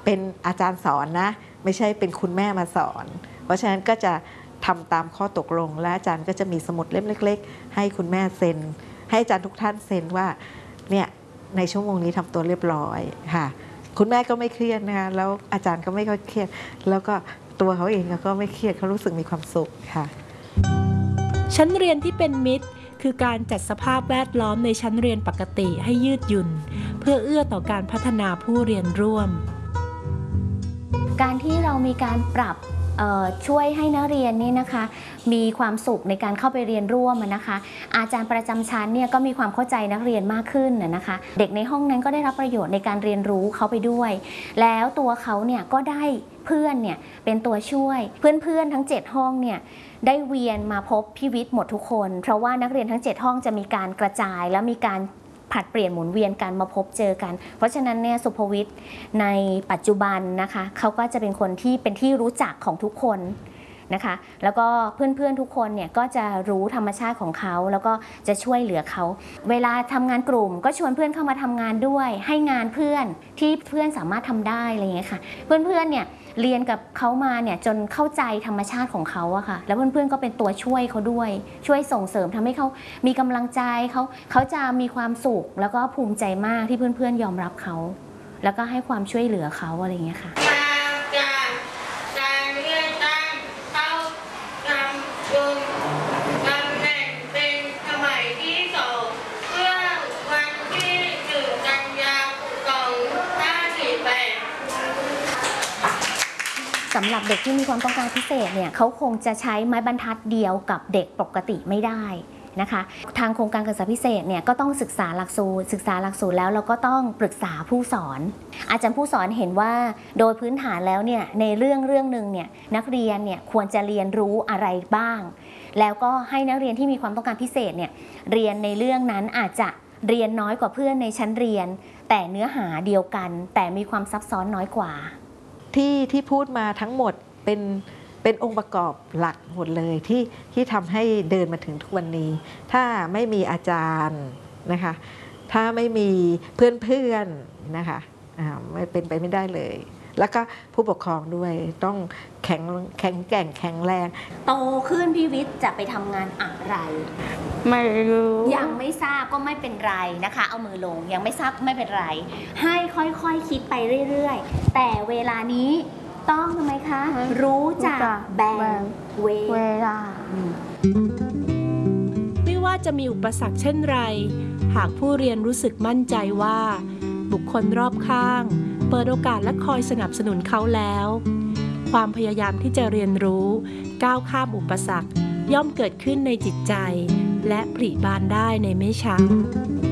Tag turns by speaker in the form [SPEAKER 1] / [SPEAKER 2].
[SPEAKER 1] เป็นอาจารย์สอนนะไม่ใช่เป็นคุณแม่มาสอนเพราะฉะนั้นก็จะทำตามข้อตกลงและอาจารย์ก็จะมีสมุดเล่มเล็กๆให้คุณแม่เซ็นให้อาจารย์ทุกท่านเซ็นว่าเนี่ยในชั่วโมงนี้ทำตัวเรียบร้อยค่ะคุณแม่ก็ไม่เครียดนะคะแล้วอาจารย์ก็ไม่ค่อยเครียดแล้วก็ตัวเขาเองก็ไม่เครียดเขารู้สึกมีความสุขค่ะ
[SPEAKER 2] ชั้นเรียนที่เป็นมิตรคือการจัดสภาพแวดล้อมในชั้นเรียนปกติให้ยืดหยุ่นเพื่อเอื้อต่อการพัฒนาผู้เรียนร่วม
[SPEAKER 3] การที่เรามีการปรับช่วยให้นักเรียนนี่นะคะมีความสุขในการเข้าไปเรียนร่วมนะคะอาจารย์ประจำชั้นเนี่ยก็มีความเข้าใจนักเรียนมากขึ้นนะคะเด็กในห้องนั้นก็ได้รับประโยชน์ในการเรียนรู้เขาไปด้วยแล้วตัวเขาเนี่ยก็ได้เพื่อนเนี่ยเป็นตัวช่วยเพื่อนๆทั้ง7ห้องเนี่ยได้เวียนมาพบพี่วิทย์หมดทุกคนเพราะว่านักเรียนทั้ง7ห้องจะมีการกระจายและมีการผลัดเปลี่ยนหมุนเวียนกันมาพบเจอกันเพราะฉะนั้นเนี่ยสุภวิทย์ในปัจจุบันนะคะเขาก็จะเป็นคนที่เป็นที่รู้จักของทุกคนนะคะแล้วก็เพื่อนๆทุกคนเนี่ยก็จะรู้ธรรมชาติของเขาแล้วก็จะช่วยเหลือเขาเวลาทำงานกลุ่มก็ชวนเพื่อนเข้ามาทำงานด้วยให้งานเพื่อนที่เพื่อนสามารถทำได้อะไรอย่างเงี้ยค่ะเพื่อนๆเนี่ยเรียนกับเขามาเนี่ยจนเข้าใจธรรมชาติของเขาอะค่ะแล้วเพื่อนๆก็เป็นตัวช่วยเขาด้วยช่วยส่งเสริมทำให้เขามีกำลังใจเขาจะมีความสุขแล้วก็ภูมิใจมากที่เพื่อนๆยอมรับเขาแล้วก็ให้ความช่วยเหลือเขาอะไรอย่างเงี้ยค่ะสำหรับเด็กที่มีความต้องการพิเศษเนี่ยเขาคงจะใช้ไม้บรรทัดเดียวกับเด็กปกติไม่ได้นะคะทางโครงการการศึกษาพิเศษเนี่ยก็ต้องศึกษาหลักสูตรแล้วเราก็ต้องปรึกษาผู้สอนอาจารย์ผู้สอนเห็นว่าโดยพื้นฐานแล้วเนี่ยในเรื่องหนึ่งเนี่ยนักเรียนเนี่ยควรจะเรียนรู้อะไรบ้างแล้วก็ให้นักเรียนที่มีความต้องการพิเศษเนี่ยเรียนในเรื่องนั้นอาจจะเรียนน้อยกว่าเพื่อนในชั้นเรียนแต่เนื้อหาเดียวกันแต่มีความซับซ้อนน้อยกว่า
[SPEAKER 1] ที่พูดมาทั้งหมดเป็นองค์ประกอบหลักหมดเลยที่ทำให้เดินมาถึงทุกวันนี้ถ้าไม่มีอาจารย์นะคะถ้าไม่มีเพื่อนๆนะคะไม่เป็นไปไม่ได้เลยแล้วก็ผู้ปกครองด้วยต้องแข็งแกร่งแข็งแรง
[SPEAKER 3] โตขึ้นพี่วิทย์จะไปทำงานอะไร
[SPEAKER 1] ไม่รู้
[SPEAKER 3] ยังไม่ทราบก็ไม่เป็นไรนะคะเอามือลงยังไม่ทราบไม่เป็นไรให้ค่อยๆคิดไปเรื่อยๆแต่เวลานี้ต้องทำไมคะรู้จักแบ่งเวลา
[SPEAKER 2] ไม่ว่าจะมีอุปสรรคเช่นไรหากผู้เรียนรู้สึกมั่นใจว่าบุคคลรอบข้างเปิดโอกาสและคอยสนับสนุนเขาแล้วความพยายามที่จะเรียนรู้ก้าวข้ามอุปสรรคย่อมเกิดขึ้นในจิตใจและผลิบานได้ในไม่ช้า